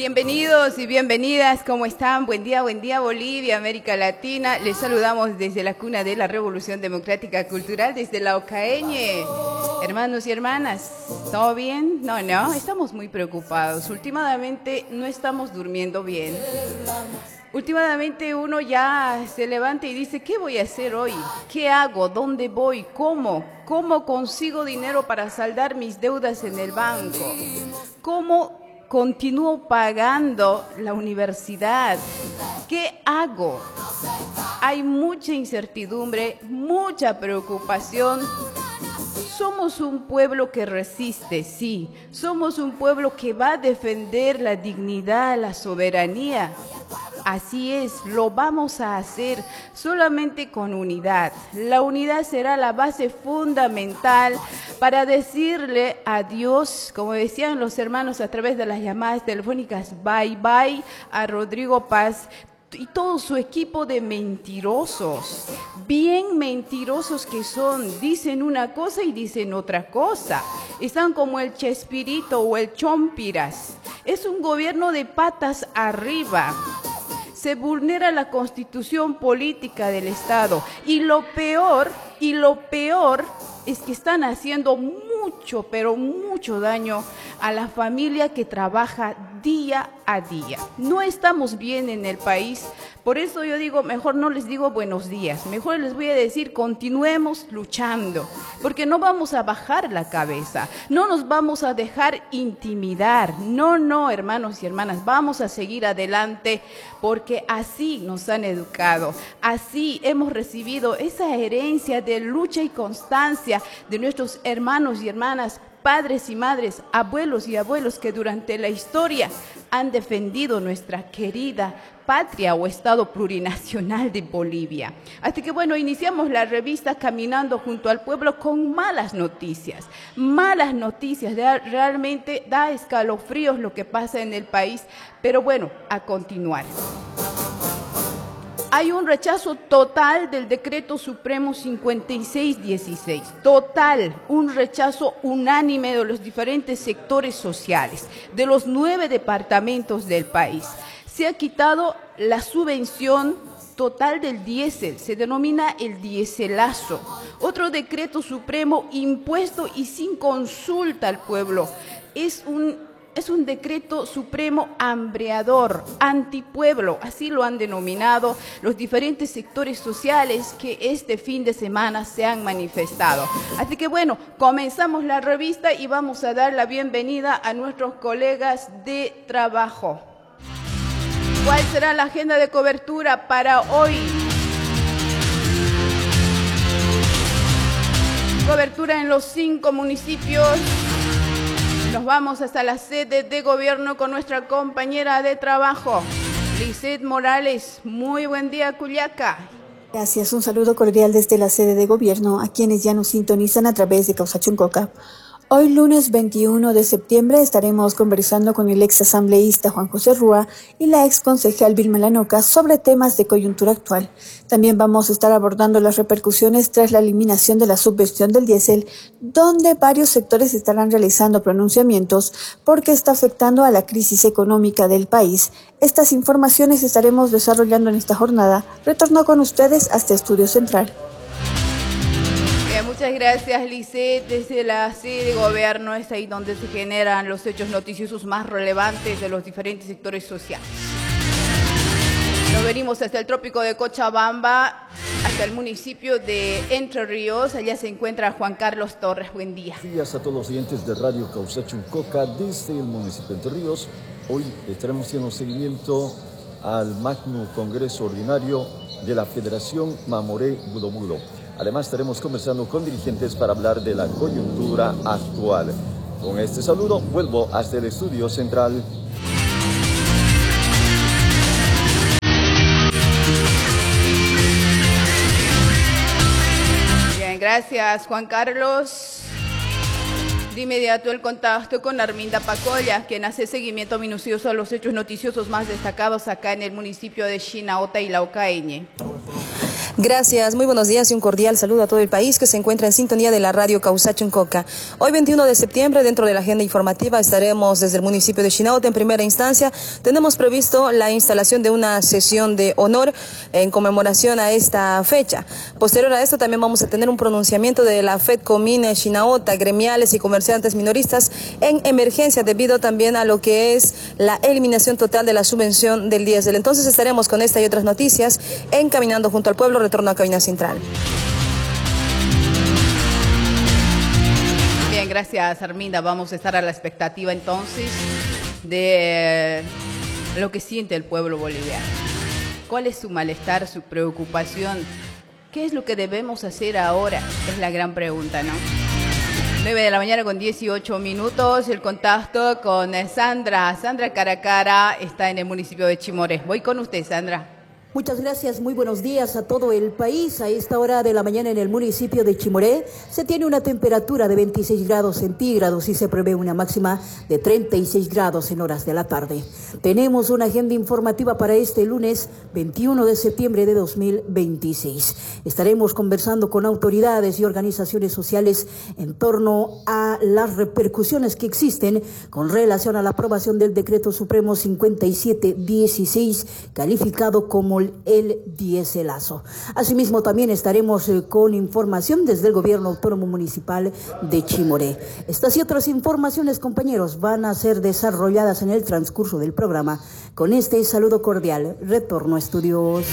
Bienvenidos y bienvenidas, ¿cómo están? Buen día Bolivia, América Latina. Les saludamos desde la cuna de la Revolución Democrática Cultural, desde la Ocaeñe. Hermanos y hermanas, ¿todo bien? No, estamos muy preocupados. Últimamente no estamos durmiendo bien. Últimamente uno ya se levanta y dice, ¿qué voy a hacer hoy? ¿Qué hago? ¿Dónde voy? ¿Cómo? ¿Cómo consigo dinero para saldar mis deudas en el banco? ¿Cómo continúo pagando la universidad? ¿Qué hago? Hay mucha incertidumbre, mucha preocupación. Somos un pueblo que resiste, sí. Somos un pueblo que va a defender la dignidad, la soberanía. Así es, lo vamos a hacer solamente con unidad. La unidad será la base fundamental para decirle a Dios, como decían los hermanos a través de las llamadas telefónicas, bye bye a Rodrigo Paz y todo su equipo de mentirosos, bien mentirosos que son, dicen una cosa y dicen otra cosa. Están como el Chespirito o el Chompiras. Es un gobierno de patas arriba. Se vulnera la constitución política del Estado y lo peor es que están haciendo mucho, pero mucho daño a la familia que trabaja día a día. No estamos bien en el país, por eso yo digo, mejor no les digo buenos días, mejor les voy a decir continuemos luchando, porque no vamos a bajar la cabeza, no nos vamos a dejar intimidar, no, hermanos y hermanas, vamos a seguir adelante, porque así nos han educado, así hemos recibido esa herencia de lucha y constancia de nuestros hermanos y hermanas, padres y madres, abuelos y abuelos que durante la historia han defendido nuestra querida patria o Estado plurinacional de Bolivia. Así que bueno, iniciamos la revista Caminando junto al pueblo con malas noticias, realmente da escalofríos lo que pasa en el país, pero bueno, a continuar. Hay un rechazo total del Decreto Supremo 5616, total, un rechazo unánime de los diferentes sectores sociales, de los 9 departamentos del país. Se ha quitado la subvención total del diésel, se denomina el diéselazo. Otro decreto supremo impuesto y sin consulta al pueblo. Es un decreto supremo hambreador, antipueblo, así lo han denominado los diferentes sectores sociales que este fin de semana se han manifestado. Así que bueno, comenzamos la revista y vamos a dar la bienvenida a nuestros colegas de trabajo. ¿Cuál será la agenda de cobertura para hoy? Cobertura en los 5 municipios. Nos vamos hasta la sede de gobierno con nuestra compañera de trabajo, Lizeth Morales. Muy buen día, Culiaca. Gracias, un saludo cordial desde la sede de gobierno a quienes ya nos sintonizan a través de Causachuncoca. Hoy lunes 21 de septiembre estaremos conversando con el ex asambleísta Juan José Rúa y la ex concejal Vilma Lanoca sobre temas de coyuntura actual. También vamos a estar abordando las repercusiones tras la eliminación de la subvención del diésel, donde varios sectores estarán realizando pronunciamientos porque está afectando a la crisis económica del país. Estas informaciones estaremos desarrollando en esta jornada. Retorno con ustedes hasta Estudio Central. Muchas gracias, Lizeth. Desde la sede de gobierno es ahí donde se generan los hechos noticiosos más relevantes de los diferentes sectores sociales. Nos venimos hasta el trópico de Cochabamba, hasta el municipio de Entre Ríos. Allá se encuentra Juan Carlos Torres. Buen día. Buenos días a todos los oyentes de Radio Causachuncoca desde el municipio de Entre Ríos. Hoy estaremos haciendo seguimiento al Magno Congreso Ordinario de la Federación Mamoré Budo. Además, estaremos conversando con dirigentes para hablar de la coyuntura actual. Con este saludo, vuelvo hasta el estudio central. Bien, gracias, Juan Carlos. De inmediato el contacto con Arminda Pacolla, quien hace seguimiento minucioso a los hechos noticiosos más destacados acá en el municipio de Chinaota y la Ocaeñe. Gracias, muy buenos días y un cordial saludo a todo el país que se encuentra en sintonía de la radio Causacho Coca. Hoy 21 de septiembre, dentro de la agenda informativa, estaremos desde el municipio de Chinauta. En primera instancia, tenemos previsto la instalación de una sesión de honor en conmemoración a esta fecha. Posterior a esto, también vamos a tener un pronunciamiento de la FEDCOMIN Chinauta, gremiales y comerciantes minoristas en emergencia debido también a lo que es la eliminación total de la subvención del diésel. Entonces estaremos con esta y otras noticias en Caminando junto al Pueblo. Retorno a cabina central. Bien, gracias Arminda. Vamos a estar a la expectativa entonces de lo que siente el pueblo boliviano. ¿Cuál es su malestar, su preocupación? ¿Qué es lo que debemos hacer ahora? Es la gran pregunta, ¿no? 9 de la mañana con 18 minutos, el contacto con Sandra. Sandra Caracara está en el municipio de Chimoré. Voy con usted, Sandra. Muchas gracias, muy buenos días a todo el país. A esta hora de la mañana en el municipio de Chimoré se tiene una temperatura de 26 grados centígrados y se prevé una máxima de 36 grados en horas de la tarde. Tenemos una agenda informativa para este lunes 21 de septiembre de 2026. Estaremos conversando con autoridades y organizaciones sociales en torno a las repercusiones que existen con relación a la aprobación del Decreto Supremo 5716, calificado como el diéselazo. Asimismo, también estaremos con información desde el Gobierno Autónomo Municipal de Chimoré. Estas y otras informaciones, compañeros, van a ser desarrolladas en el transcurso del programa. Con este saludo cordial, retorno a estudios.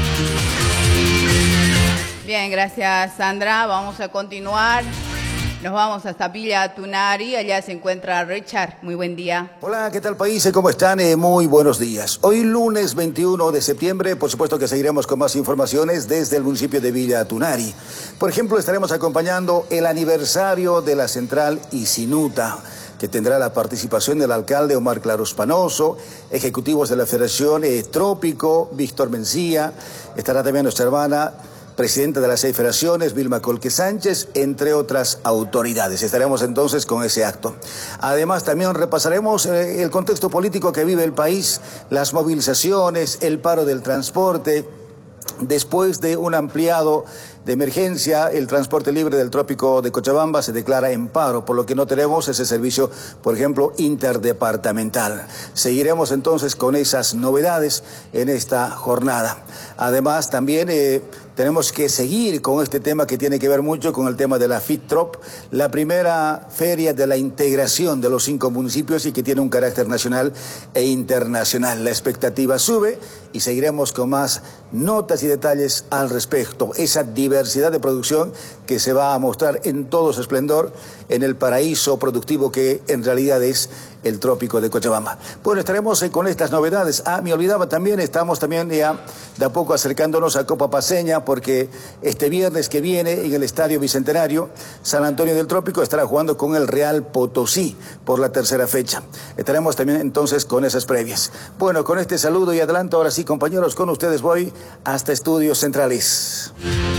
Bien, gracias Sandra. Vamos a continuar. Nos vamos hasta Villa Tunari, allá se encuentra Richard. Muy buen día. Hola, ¿qué tal país? ¿Cómo están? Muy buenos días. Hoy lunes 21 de septiembre, por supuesto que seguiremos con más informaciones desde el municipio de Villa Tunari. Por ejemplo, estaremos acompañando el aniversario de la central Isinuta, que tendrá la participación del alcalde Omar Claros Panoso, ejecutivos de la Federación Trópico, Víctor Mencía, estará también nuestra hermana presidenta de las 6 federaciones, Vilma Colque Sánchez, entre otras autoridades. Estaremos entonces con ese acto. Además, también repasaremos el contexto político que vive el país, las movilizaciones, el paro del transporte. Después de un ampliado de emergencia, el transporte libre del trópico de Cochabamba se declara en paro, por lo que no tenemos ese servicio, por ejemplo, interdepartamental. Seguiremos entonces con esas novedades en esta jornada. Además, también tenemos que seguir con este tema que tiene que ver mucho con el tema de la FITROP, la primera feria de la integración de los 5 municipios y que tiene un carácter nacional e internacional. La expectativa sube y seguiremos con más notas y detalles al respecto. Esa diversidad de producción que se va a mostrar en todo su esplendor en el paraíso productivo que en realidad es el trópico de Cochabamba. Bueno, estaremos con estas novedades. Me olvidaba también, estamos también ya de a poco acercándonos a Copa Paceña, porque este viernes que viene en el Estadio Bicentenario, San Antonio del Trópico estará jugando con el Real Potosí por la tercera fecha. Estaremos también entonces con esas previas. Bueno, con este saludo y adelanto, ahora sí, compañeros, con ustedes voy hasta Estudios Centrales.